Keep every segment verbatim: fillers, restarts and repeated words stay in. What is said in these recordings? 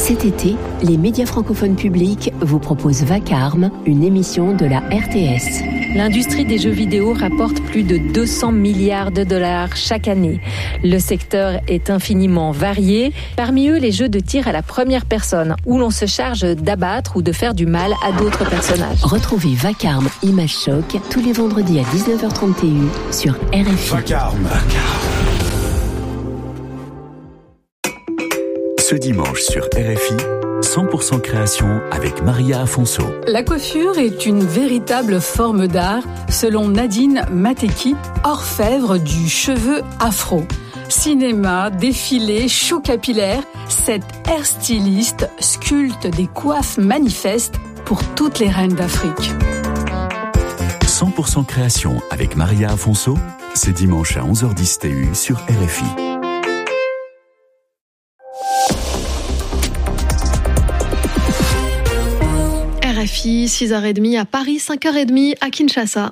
Cet été, les médias francophones publics vous proposent Vacarme, une émission de la R T S. L'industrie des jeux vidéo rapporte plus de deux cents milliards de dollars chaque année. Le secteur est infiniment varié. Parmi eux, les jeux de tir à la première personne, où l'on se charge d'abattre ou de faire du mal à d'autres personnages. Retrouvez Vacarme Image Choc tous les vendredis à dix-neuf heures trente sur R F I. Vacarme. Ce dimanche sur R F I, cent pour cent création avec Maria Afonso. La coiffure est une véritable forme d'art, selon Nadine Mateki, orfèvre du cheveu afro. Cinéma, défilé, show capillaire, cette hairstyliste sculpte des coiffes manifestes pour toutes les reines d'Afrique. cent pour cent création avec Maria Afonso, c'est dimanche à onze heures dix T U sur R F I. R F I, six heures trente à Paris, cinq heures trente à Kinshasa.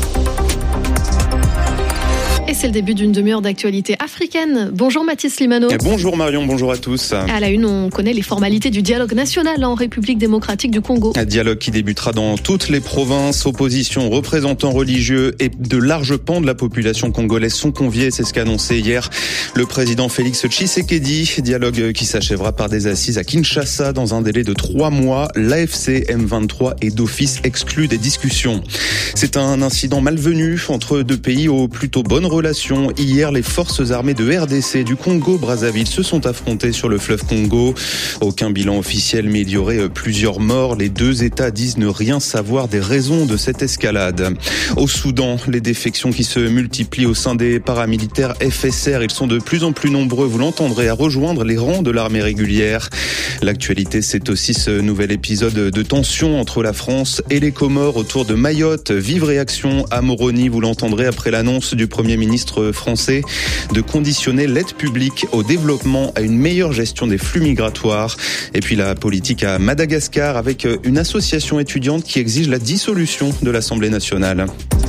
Et c'est le début d'une demi-heure d'actualité africaine. Bonjour Mathis Slimano. Et bonjour Marion, bonjour à tous. À la une, on connaît les formalités du dialogue national en République démocratique du Congo. Un dialogue qui débutera dans toutes les provinces. Opposition, représentants religieux et de larges pans de la population congolaise sont conviés. C'est ce qu'a annoncé hier le président Félix Tshisekedi. Dialogue qui s'achèvera par des assises à Kinshasa dans un délai de trois mois. L'A F C M vingt-trois est d'office exclu des discussions. C'est un incident malvenu entre deux pays aux plutôt bonnes relations. Hier, les forces armées de R D C du Congo-Brazzaville se sont affrontées sur le fleuve Congo. Aucun bilan officiel, mais il y aurait plusieurs morts. Les deux États disent ne rien savoir des raisons de cette escalade. Au Soudan, les défections qui se multiplient au sein des paramilitaires F S R. Ils sont de plus en plus nombreux, vous l'entendrez, à rejoindre les rangs de l'armée régulière. L'actualité, c'est aussi ce nouvel épisode de tension entre la France et les Comores autour de Mayotte. Vive réaction à Moroni, vous l'entendrez après l'annonce du Premier ministre ministre français de conditionner l'aide publique au développement à une meilleure gestion des flux migratoires. Et puis la politique à Madagascar avec une association étudiante qui exige la dissolution de l'Assemblée nationale.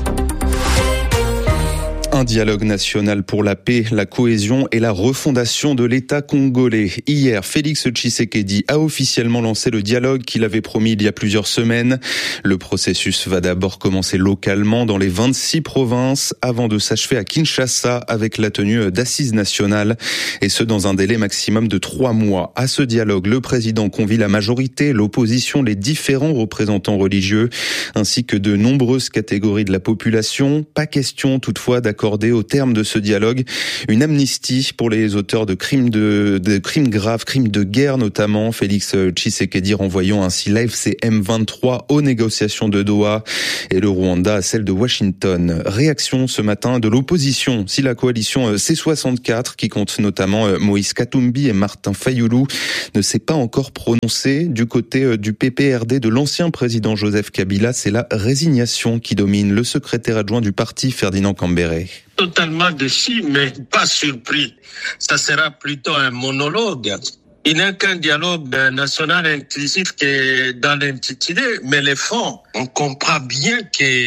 Un dialogue national pour la paix, la cohésion et la refondation de l'État congolais. Hier, Félix Tshisekedi a officiellement lancé le dialogue qu'il avait promis il y a plusieurs semaines. Le processus va d'abord commencer localement dans les vingt-six provinces avant de s'achever à Kinshasa avec la tenue d'assises nationales et ce dans un délai maximum de trois mois. À ce dialogue, le président convie la majorité, l'opposition, les différents représentants religieux ainsi que de nombreuses catégories de la population. Pas question toutefois d'accorder au terme de ce dialogue une amnistie pour les auteurs de crimes de, de crimes graves, crimes de guerre notamment. Félix Tshisekedi renvoyant ainsi l'A F C M vingt-trois aux négociations de Doha et le Rwanda à celles de Washington. Réaction ce matin de l'opposition. Si la coalition C soixante-quatre, qui compte notamment Moïse Katumbi et Martin Fayulu, ne s'est pas encore prononcée du côté du P P R D de l'ancien président Joseph Kabila, c'est la résignation qui domine. Le secrétaire adjoint du parti, Ferdinand Kambere. Totalement déçu, mais pas surpris. Ça sera plutôt un monologue. Il n'est qu'un dialogue national inclusif qui est dans l'intitulé, mais les fonds, on comprend bien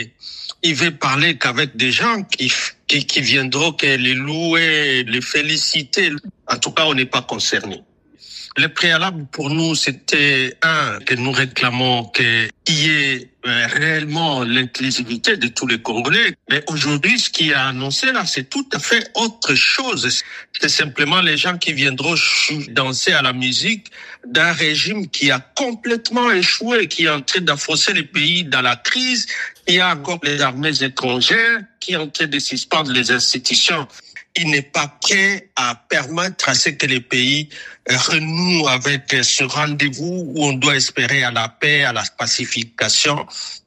qu'il veut parler qu'avec des gens qui, qui, qui viendront que les louer, les féliciter. En tout cas, on n'est pas concerné. Le préalable pour nous, c'était un, que nous réclamons qu'il y ait réellement l'inclusivité de tous les Congolais. Mais aujourd'hui, ce qui est annoncé là, c'est tout à fait autre chose. C'est simplement les gens qui viendront danser à la musique d'un régime qui a complètement échoué, qui est en train d'enfoncer les pays dans la crise, qui a encore les armées étrangères, qui est en train de suspendre les institutions. Il n'est pas prêt à permettre à ce que les pays renouent avec ce rendez-vous où on doit espérer à la paix, à la pacification.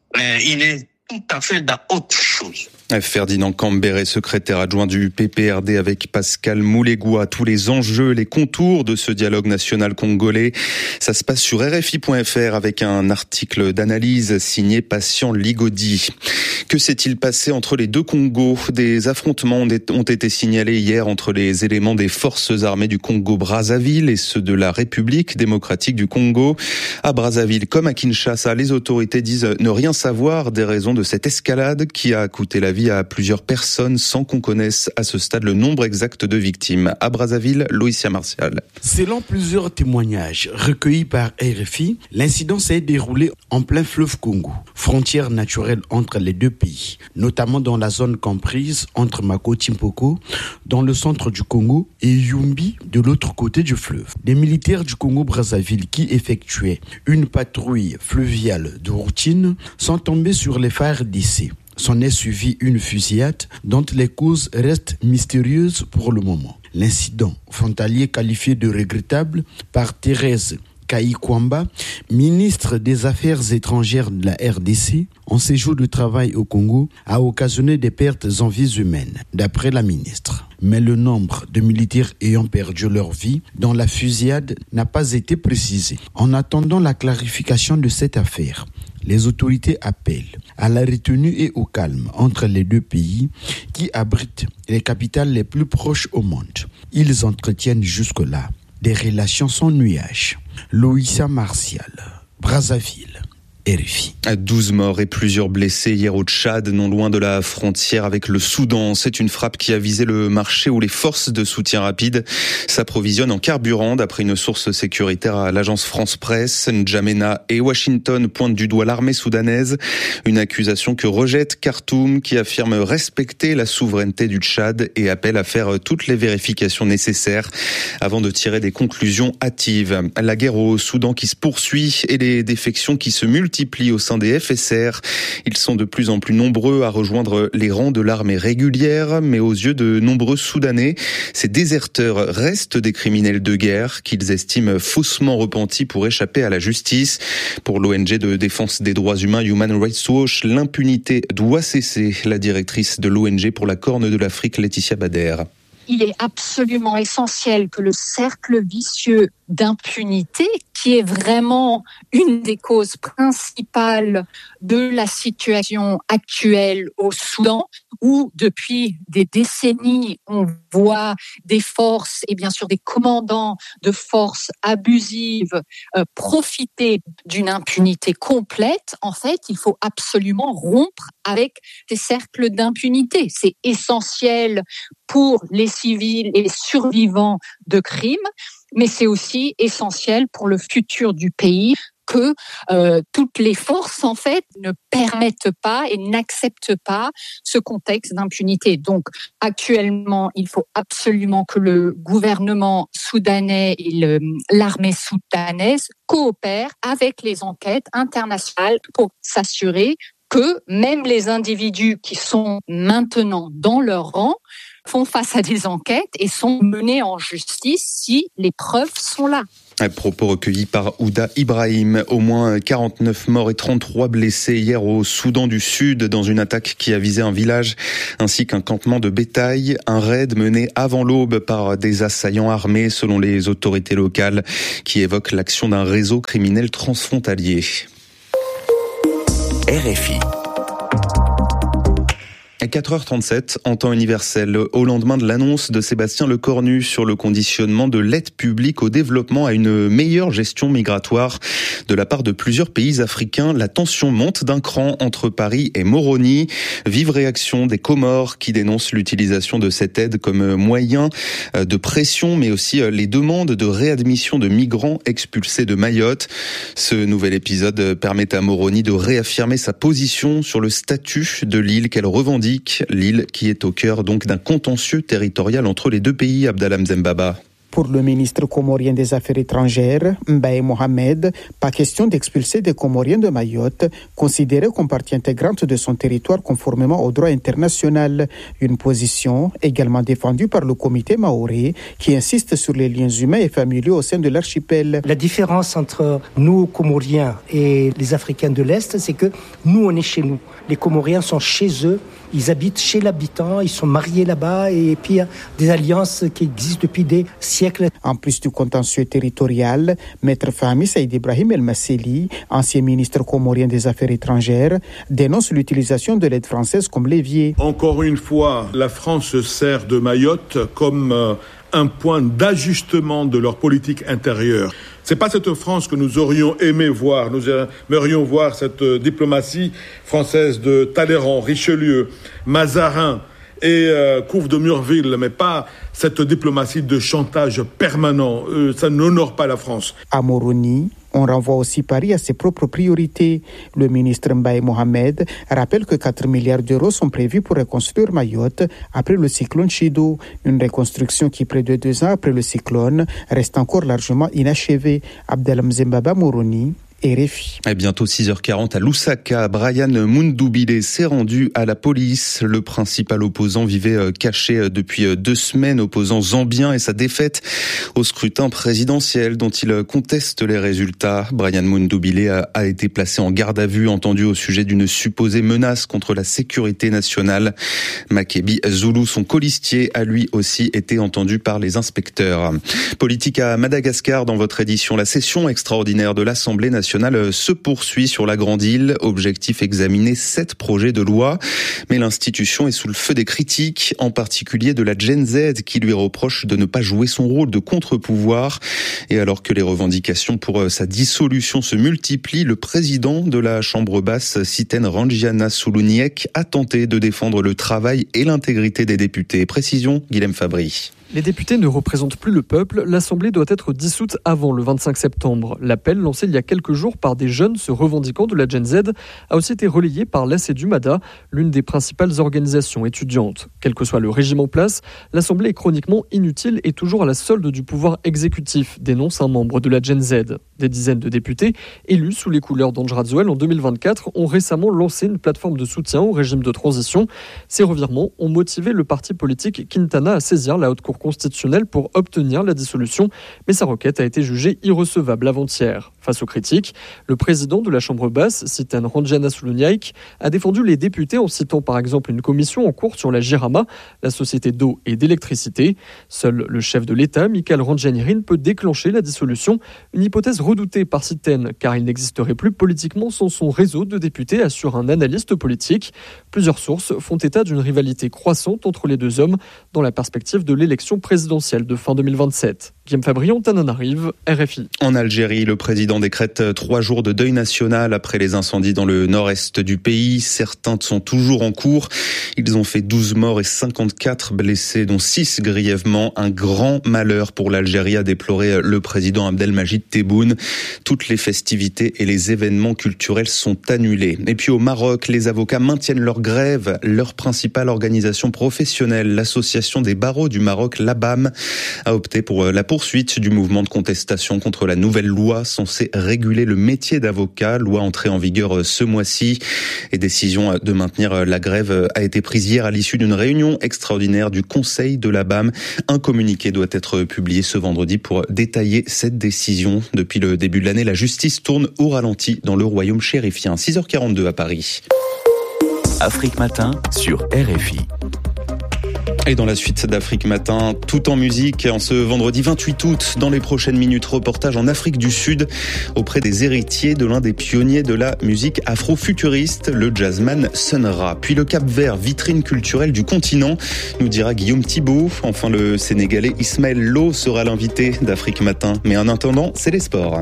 Il est tout à fait dans autre chose. Ferdinand Kambere, secrétaire adjoint du P P R D avec Pascal Moulégoua. Tous les enjeux, les contours de ce dialogue national congolais, ça se passe sur R F I point F R avec un article d'analyse signé Patient Ligodi. Que s'est-il passé entre les deux Congos ? Des affrontements ont été signalés hier entre les éléments des forces armées du Congo-Brazzaville et ceux de la République démocratique du Congo. À Brazzaville comme à Kinshasa, les autorités disent ne rien savoir des raisons de cette escalade qui a coûté la vie vie à plusieurs personnes sans qu'on connaisse à ce stade le nombre exact de victimes. À Brazzaville, Loïcia Martial. Selon plusieurs témoignages recueillis par R F I, l'incident s'est déroulé en plein fleuve Congo, frontière naturelle entre les deux pays, notamment dans la zone comprise entre Mako-Timpoko, dans le centre du Congo, et Yumbi, de l'autre côté du fleuve. Des militaires du Congo-Brazzaville qui effectuaient une patrouille fluviale de routine sont tombés sur les phares d'essai. S'en est suivi une fusillade dont les causes restent mystérieuses pour le moment. L'incident frontalier qualifié de regrettable par Thérèse Kayikwamba, ministre des Affaires étrangères de la R D C, en séjour de travail au Congo, a occasionné des pertes en vies humaines, d'après la ministre. Mais le nombre de militaires ayant perdu leur vie dans la fusillade n'a pas été précisé. En attendant la clarification de cette affaire, les autorités appellent à la retenue et au calme entre les deux pays qui abritent les capitales les plus proches au monde. Ils entretiennent jusque-là des relations sans nuages. Loïcia Martial, Brazzaville. R F I. douze morts et plusieurs blessés hier au Tchad, non loin de la frontière avec le Soudan. C'est une frappe qui a visé le marché où les forces de soutien rapide s'approvisionnent en carburant. D'après une source sécuritaire à l'agence France Presse, N'Djamena et Washington pointent du doigt l'armée soudanaise. Une accusation que rejette Khartoum, qui affirme respecter la souveraineté du Tchad et appelle à faire toutes les vérifications nécessaires avant de tirer des conclusions hâtives. La guerre au Soudan qui se poursuit et les défections qui se multiplient au sein des F S R. Ils sont de plus en plus nombreux à rejoindre les rangs de l'armée régulière, mais aux yeux de nombreux Soudanais, ces déserteurs restent des criminels de guerre qu'ils estiment faussement repentis pour échapper à la justice. Pour l'O N G de défense des droits humains Human Rights Watch, l'impunité doit cesser. La directrice de l'O N G pour la Corne de l'Afrique, Laetitia Bader. Il est absolument essentiel que le cercle vicieux d'impunité, qui est vraiment une des causes principales de la situation actuelle au Soudan, où depuis des décennies, on voit des forces et bien sûr des commandants de forces abusives euh, profiter d'une impunité complète. En fait, il faut absolument rompre avec ces cercles d'impunité. C'est essentiel pour les civils et les survivants de crimes, mais c'est aussi essentiel pour le futur du pays que euh, toutes les forces, en fait, ne permettent pas et n'acceptent pas ce contexte d'impunité. Donc, actuellement, il faut absolument que le gouvernement soudanais et le, l'armée soudanaise coopèrent avec les enquêtes internationales pour s'assurer que même les individus qui sont maintenant dans leur rang font face à des enquêtes et sont menés en justice si les preuves sont là. Un propos recueilli par Ouda Ibrahim. Au moins quarante-neuf morts et trente-trois blessés hier au Soudan du Sud dans une attaque qui a visé un village ainsi qu'un campement de bétail. Un raid mené avant l'aube par des assaillants armés selon les autorités locales qui évoquent l'action d'un réseau criminel transfrontalier. R F I. À quatre heures trente-sept, en temps universel, au lendemain de l'annonce de Sébastien Lecornu sur le conditionnement de l'aide publique au développement à une meilleure gestion migratoire de la part de plusieurs pays africains, la tension monte d'un cran entre Paris et Moroni. Vive réaction des Comores qui dénoncent l'utilisation de cette aide comme moyen de pression, mais aussi les demandes de réadmission de migrants expulsés de Mayotte. Ce nouvel épisode permet à Moroni de réaffirmer sa position sur le statut de l'île qu'elle revendique. L'île qui est au cœur donc d'un contentieux territorial entre les deux pays. Abdallah Mzembaba. Pour le ministre comorien des Affaires étrangères, Mbaye Mohamed, pas question d'expulser des Comoriens de Mayotte, considérés comme partie intégrante de son territoire conformément au droit international. Une position également défendue par le comité maoré, qui insiste sur les liens humains et familiaux au sein de l'archipel. La différence entre nous, Comoriens, et les Africains de l'Est, c'est que nous, on est chez nous. Les Comoriens sont chez eux. Ils habitent chez l'habitant, ils sont mariés là-bas et puis il y a des alliances qui existent depuis des siècles. En plus du contentieux territorial, Maître Fahmi Saïd Ibrahim El Masseli, ancien ministre comorien des Affaires étrangères, dénonce l'utilisation de l'aide française comme levier. Encore une fois, la France se sert de Mayotte comme un point d'ajustement de leur politique intérieure. C'est pas cette France que nous aurions aimé voir. Nous aimerions voir cette diplomatie française de Talleyrand, Richelieu, Mazarin et euh, Couve de Murville, mais pas cette diplomatie de chantage permanent. Euh, ça n'honore pas la France. À Moroni, on renvoie aussi Paris à ses propres priorités. Le ministre Mbaye Mohamed rappelle que quatre milliards d'euros sont prévus pour reconstruire Mayotte après le cyclone Chido. Une reconstruction qui, près de deux ans après le cyclone, reste encore largement inachevée. Abdelhamzembaba Moroni, R F I. Et bientôt six heures quarante à Lusaka, Brian Mundubile s'est rendu à la police. Le principal opposant vivait caché depuis deux semaines, opposant zambien et sa défaite au scrutin présidentiel dont il conteste les résultats. Brian Mundubile a, a été placé en garde à vue, entendu au sujet d'une supposée menace contre la sécurité nationale. Makebi Zulu, son colistier, a lui aussi été entendu par les inspecteurs. Politique à Madagascar dans votre édition. La session extraordinaire de l'Assemblée nationale se poursuit sur la Grande Île. Objectif, examiner sept projets de loi. Mais l'institution est sous le feu des critiques, en particulier de la Gen Z qui lui reproche de ne pas jouer son rôle de contre-pouvoir. Et alors que les revendications pour sa dissolution se multiplient, le président de la Chambre basse, Siten Rangiana Suluniek, a tenté de défendre le travail et l'intégrité des députés. Précision, Guilhem Fabry. Les députés ne représentent plus le peuple, l'Assemblée doit être dissoute avant le vingt-cinq septembre. L'appel lancé il y a quelques jours par des jeunes se revendiquant de la Gen Z a aussi été relayé par l'A C E D U M A D A, l'une des principales organisations étudiantes. Quel que soit le régime en place, l'Assemblée est chroniquement inutile et toujours à la solde du pouvoir exécutif, dénonce un membre de la Gen Z. Des dizaines de députés, élus sous les couleurs d'Andj Razouel en deux mille vingt-quatre, ont récemment lancé une plateforme de soutien au régime de transition. Ces revirements ont motivé le parti politique Quintana à saisir la Haute Cour constitutionnelle pour obtenir la dissolution, mais sa requête a été jugée irrecevable avant-hier. Face aux critiques, le président de la Chambre basse, Siten Rangiana Suluniek, a défendu les députés en citant par exemple une commission en cours sur la Jirama, la société d'eau et d'électricité. Seul le chef de l'État, Michael Randjanirin, peut déclencher la dissolution, une hypothèse redoutée par Siten, car il n'existerait plus politiquement sans son réseau de députés, assure un analyste politique. Plusieurs sources font état d'une rivalité croissante entre les deux hommes dans la perspective de l'élection présidentielle de fin deux mille vingt-sept. Guillaume Fabrion, Tananarive, R F I. En Algérie, le président décrète trois jours de deuil national après les incendies dans le nord-est du pays. Certains sont toujours en cours. Ils ont fait douze morts et cinquante-quatre blessés, dont six grièvement. Un grand malheur pour l'Algérie, a déploré le président Abdelmajid Tebboune. Toutes les festivités et les événements culturels sont annulés. Et puis au Maroc, les avocats maintiennent leur grève. Leur principale organisation professionnelle, l'association des barreaux du Maroc, l'A B A M, a opté pour la poursuite du mouvement de contestation contre la nouvelle loi censée réguler le métier d'avocat, loi entrée en vigueur ce mois-ci. Et décision de maintenir la grève a été prise hier à l'issue d'une réunion extraordinaire du Conseil de l'A B A M. Un communiqué doit être publié ce vendredi pour détailler cette décision. Depuis le début de l'année, la justice tourne au ralenti dans le royaume chérifien. six heures quarante-deux à Paris. Afrique Matin sur R F I. Et dans la suite d'Afrique Matin, tout en musique, en ce vendredi vingt-huit août, dans les prochaines minutes, reportage en Afrique du Sud auprès des héritiers de l'un des pionniers de la musique afro-futuriste, le jazzman Sun Ra. Puis le Cap-Vert, vitrine culturelle du continent, nous dira Guillaume Thibault. Enfin, le Sénégalais Ismaël Lo sera l'invité d'Afrique Matin. Mais en attendant, c'est les sports.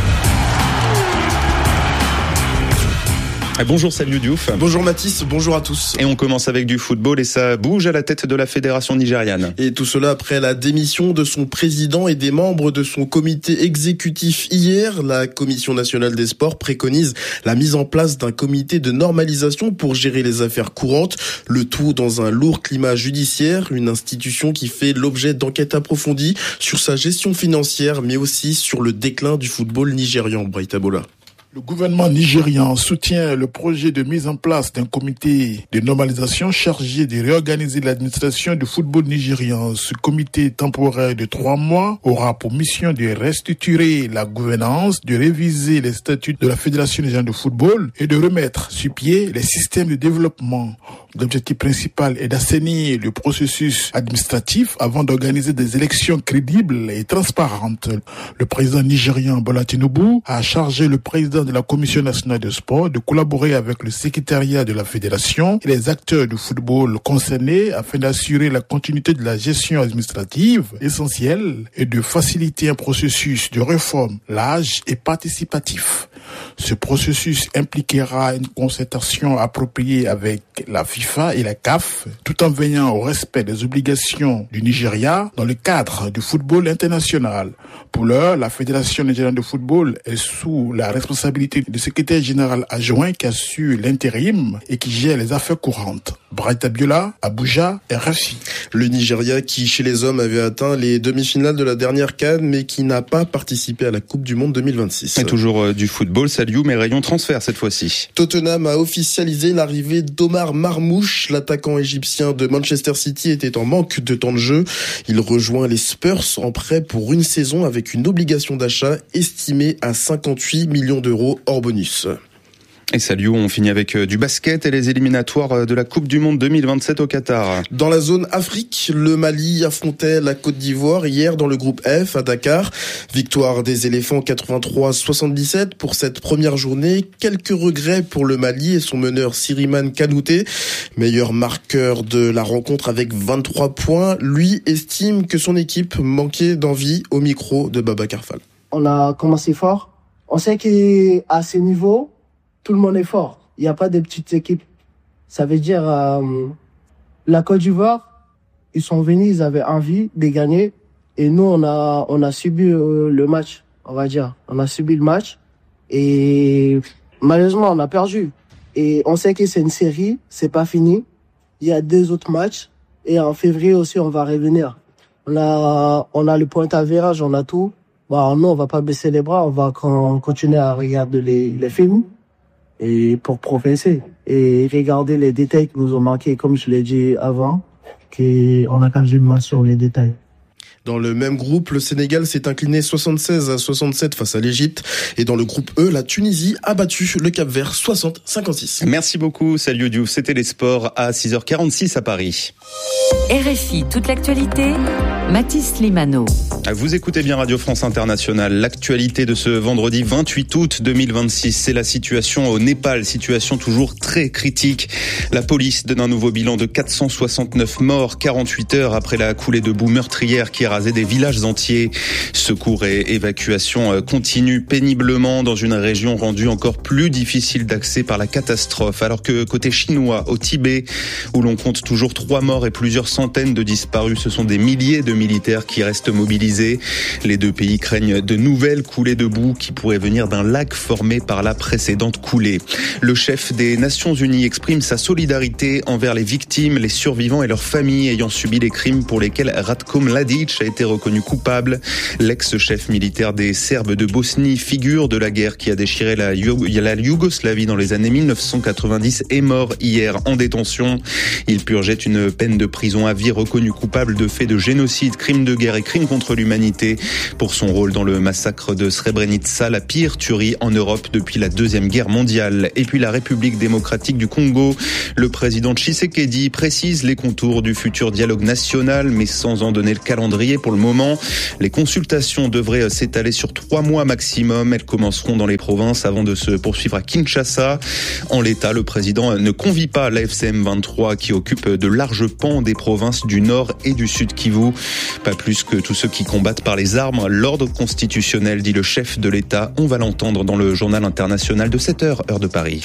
Bonjour Saliou Diouf. Bonjour Mathis, bonjour à tous. Et on commence avec du football et ça bouge à la tête de la fédération nigériane. Et tout cela après la démission de son président et des membres de son comité exécutif hier. La Commission nationale des sports préconise la mise en place d'un comité de normalisation pour gérer les affaires courantes. Le tout dans un lourd climat judiciaire, une institution qui fait l'objet d'enquêtes approfondies sur sa gestion financière mais aussi sur le déclin du football nigérian. Braïta Bola. Le gouvernement nigérian soutient le projet de mise en place d'un comité de normalisation chargé de réorganiser l'administration du football nigérian. Ce comité temporaire de trois mois aura pour mission de restructurer la gouvernance, de réviser les statuts de la Fédération nigériane de football et de remettre sur pied les systèmes de développement. L'objectif principal est d'assainir le processus administratif avant d'organiser des élections crédibles et transparentes. Le président nigérian Bola Tinubu a chargé le président de la Commission nationale de sport de collaborer avec le secrétariat de la fédération et les acteurs du football concernés afin d'assurer la continuité de la gestion administrative essentielle et de faciliter un processus de réforme large et participatif. Ce processus impliquera une concertation appropriée avec la FIFA et la C A F, tout en veillant au respect des obligations du Nigeria dans le cadre du football international. Pour l'heure, la Fédération nigériane de football est sous la responsabilité du secrétaire général adjoint qui assure l'intérim et qui gère les affaires courantes. Bright Abiola, Abuja, R F I. Le Nigeria qui, chez les hommes, avait atteint les demi-finales de la dernière CAN, mais qui n'a pas participé à la Coupe du Monde deux mille vingt-six. Et toujours euh, du football, Saliou, mais rayon transfert cette fois-ci. Tottenham a officialisé l'arrivée d'Omar Marmouche. L'attaquant égyptien de Manchester City était en manque de temps de jeu. Il rejoint les Spurs en prêt pour une saison avec une obligation d'achat estimée à cinquante-huit millions d'euros hors bonus. Et salut, on finit avec du basket et les éliminatoires de la Coupe du Monde deux mille vingt-sept au Qatar. Dans la zone Afrique, le Mali affrontait la Côte d'Ivoire hier dans le groupe F à Dakar. Victoire des éléphants quatre-vingt-trois à soixante-dix-sept pour cette première journée. Quelques regrets pour le Mali et son meneur Siriman Kanouté, meilleur marqueur de la rencontre avec vingt-trois points. Lui estime que son équipe manquait d'envie au micro de Babacar Fall. On a commencé fort. On sait qu'à ce niveau, tout le monde est fort. Il n'y a pas de petites équipes. Ça veut dire, euh, la Côte d'Ivoire, ils sont venus, ils avaient envie de gagner. Et nous, on a, on a subi euh, le match, on va dire. On a subi le match. Et malheureusement, on a perdu. Et on sait que c'est une série, c'est pas fini. Il y a deux autres matchs. Et en février aussi, on va revenir. On a, on a le point à virage, on a tout. Bon, nous, on va pas baisser les bras, on va continuer à regarder les, les films. Et pour progresser et regarder les détails qui nous ont manqué, comme je l'ai dit avant, qu'on a quasiment sur les détails. Dans le même groupe, le Sénégal s'est incliné soixante-seize à soixante-sept face à l'Égypte. Et dans le groupe E, la Tunisie a battu le Cap-Vert soixante à cinquante-six. Merci beaucoup, Saliou Diouf. C'était les sports à six heures quarante-six à Paris. R F I, toute l'actualité, Mathis Limano. Vous écoutez bien Radio France Internationale. L'actualité de ce vendredi vingt-huit août deux mille vingt-six, c'est la situation au Népal, situation toujours très critique. La police donne un nouveau bilan de quatre cent soixante-neuf morts, quarante-huit heures après la coulée de boue meurtrière qui a rasé des villages entiers. Secours et évacuation continuent péniblement dans une région rendue encore plus difficile d'accès par la catastrophe. Alors que côté chinois, au Tibet, où l'on compte toujours trois morts et plusieurs centaines de disparus, ce sont des milliers de militaires qui restent mobilisés. Les deux pays craignent de nouvelles coulées de boue qui pourraient venir d'un lac formé par la précédente coulée. Le chef des Nations Unies exprime sa solidarité envers les victimes, les survivants et leurs familles ayant subi les crimes pour lesquels Ratko Mladic a été reconnu coupable. L'ex-chef militaire des Serbes de Bosnie, figure de la guerre qui a déchiré la, Youg- la Yougoslavie dans les années mille neuf cent quatre-vingt-dix, est mort hier en détention. Il purgeait une peine de prison à vie, reconnu coupable de faits de génocide, crimes de guerre et crimes contre l'humanité pour son rôle dans le massacre de Srebrenica, la pire tuerie en Europe depuis la Deuxième Guerre mondiale. Et puis la République démocratique du Congo, le président Tshisekedi précise les contours du futur dialogue national, mais sans en donner le calendrier pour le moment. Les consultations devraient s'étaler sur trois mois maximum. Elles commenceront dans les provinces avant de se poursuivre à Kinshasa. En l'état, le président ne convie pas l'A F C M vingt-trois qui occupe de larges pans des provinces du Nord et du Sud Kivu. Pas plus que tous ceux qui combattent par les armes l'ordre constitutionnel, dit le chef de l'État. On va l'entendre dans le journal international de sept heures, heure de Paris.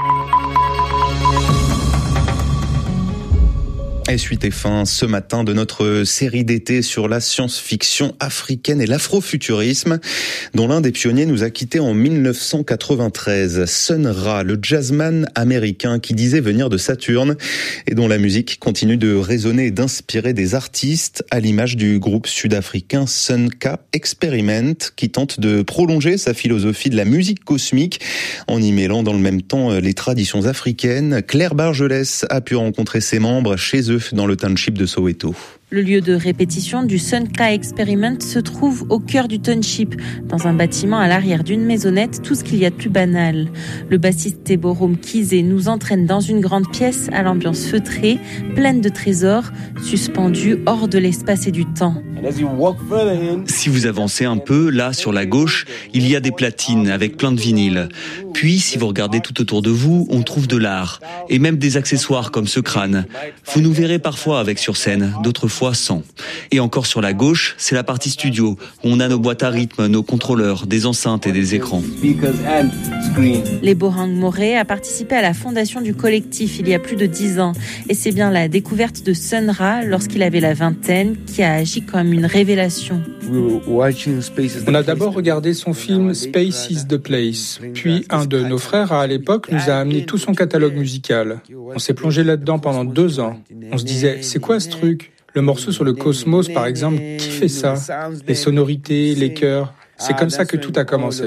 Et suite et fin ce matin de notre série d'été sur la science-fiction africaine et l'afrofuturisme, dont l'un des pionniers nous a quittés en mille neuf cent quatre-vingt-treize. Sun Ra, le jazzman américain qui disait venir de Saturne et dont la musique continue de résonner et d'inspirer des artistes, à l'image du groupe sud-africain Sunka Experiment, qui tente de prolonger sa philosophie de la musique cosmique en y mêlant dans le même temps les traditions africaines. Claire Bargelès a pu rencontrer ses membres chez eux dans le township de Soweto. Le lieu de répétition du Sunka Experiment se trouve au cœur du township, dans un bâtiment à l'arrière d'une maisonnette, tout ce qu'il y a de plus banal. Le bassiste Teborom Kizé nous entraîne dans une grande pièce à l'ambiance feutrée, pleine de trésors, suspendus hors de l'espace et du temps. Si vous avancez un peu, là, sur la gauche, il y a des platines avec plein de vinyles. Puis, si vous regardez tout autour de vous, on trouve de l'art, et même des accessoires comme ce crâne. Vous nous verrez parfois avec sur scène, d'autres fois sans. Et encore sur la gauche, c'est la partie studio, où on a nos boîtes à rythme, nos contrôleurs, des enceintes et des écrans. Les Borang Moré a participé à la fondation du collectif il y a plus de dix ans. Et c'est bien la découverte de Sun Ra, lorsqu'il avait la vingtaine, qui a agi comme une révélation. On a d'abord regardé son film Space is the Place. Puis un de nos frères, à l'époque, nous a amené tout son catalogue musical. On s'est plongé là-dedans pendant deux ans. On se disait, c'est quoi ce truc ? Le morceau sur le cosmos, par exemple, qui fait ça ? Les sonorités, les chœurs. C'est comme ça que tout a commencé.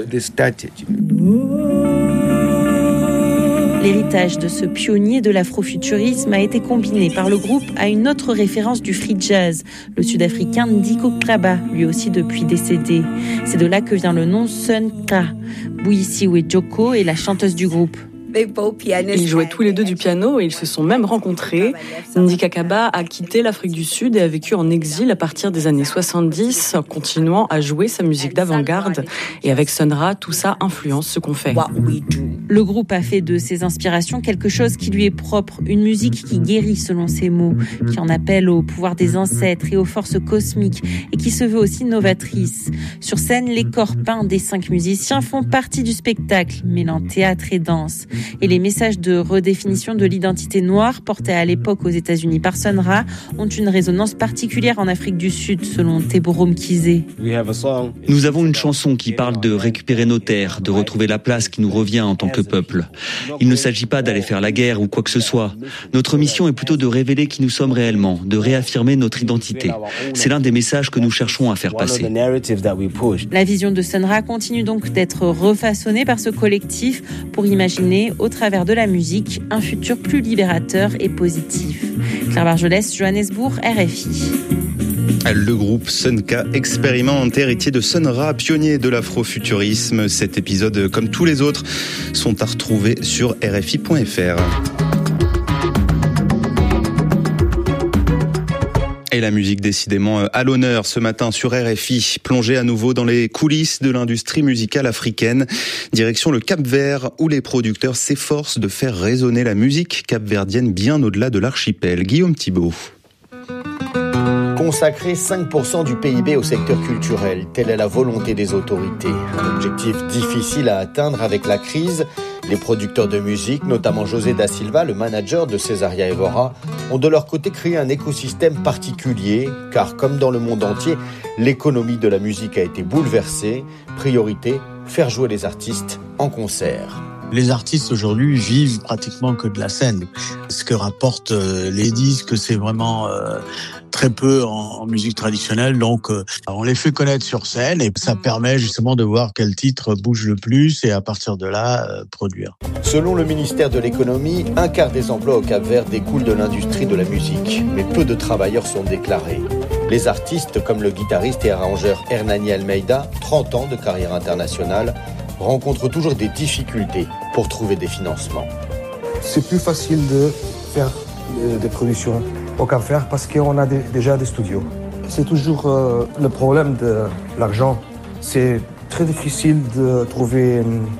L'héritage de ce pionnier de l'afrofuturisme a été combiné par le groupe à une autre référence du free jazz, le sud-africain Ndiko Kraba, lui aussi depuis décédé. C'est de là que vient le nom Sunka. Buyisiwe Joko est la chanteuse du groupe. Ils jouaient tous les deux du piano et ils se sont même rencontrés. Ndika Kaba a quitté l'Afrique du Sud et a vécu en exil à partir des années soixante-dix, continuant à jouer sa musique d'avant-garde. Et avec Sun Ra, tout ça influence ce qu'on fait. Le groupe a fait de ses inspirations quelque chose qui lui est propre, une musique qui guérit selon ses mots, qui en appelle au pouvoir des ancêtres et aux forces cosmiques et qui se veut aussi novatrice. Sur scène, les corps peints des cinq musiciens font partie du spectacle, mêlant théâtre et danse. Et les messages de redéfinition de l'identité noire portés à l'époque aux États-Unis par Sun Ra ont une résonance particulière en Afrique du Sud, selon Teborom Kizé. Nous avons une chanson qui parle de récupérer nos terres, de retrouver la place qui nous revient en tant que peuple. Il ne s'agit pas d'aller faire la guerre ou quoi que ce soit. Notre mission est plutôt de révéler qui nous sommes réellement, de réaffirmer notre identité. C'est l'un des messages que nous cherchons à faire passer. La vision de Sun Ra continue donc d'être refaçonnée par ce collectif pour imaginer, au travers de la musique, un futur plus libérateur et positif. Claire Bargelès, Johannesburg, R F I. Le groupe Sunka Experiment, héritier de Sun Ra, pionnier de l'afrofuturisme. Cet épisode, comme tous les autres, sont à retrouver sur R F I point F R. Et la musique décidément à l'honneur ce matin sur R F I, plongée à nouveau dans les coulisses de l'industrie musicale africaine. Direction le Cap-Vert où les producteurs s'efforcent de faire résonner la musique capverdienne bien au-delà de l'archipel. Guillaume Thibault. Consacrer cinq pour cent du P I B au secteur culturel, telle est la volonté des autorités. Un objectif difficile à atteindre avec la crise. Les producteurs de musique, notamment José da Silva, le manager de Cesaria Evora, ont de leur côté créé un écosystème particulier, car comme dans le monde entier, l'économie de la musique a été bouleversée. Priorité, faire jouer les artistes en concert. Les artistes aujourd'hui vivent pratiquement que de la scène. Ce que rapportent euh, les disques, c'est vraiment euh, très peu en, en musique traditionnelle. Donc, euh, on les fait connaître sur scène et ça permet justement de voir quel titre bouge le plus et à partir de là, euh, produire. Selon le ministère de l'économie, un quart des emplois au Cap-Vert découlent de l'industrie de la musique. Mais peu de travailleurs sont déclarés. Les artistes, comme le guitariste et arrangeur Hernani Almeida, trente ans de carrière internationale, rencontrent toujours des difficultés pour trouver des financements. C'est plus facile de faire des productions au Cap-Vert parce qu'on a des, déjà des studios. C'est toujours euh, le problème de l'argent. C'est très difficile de trouver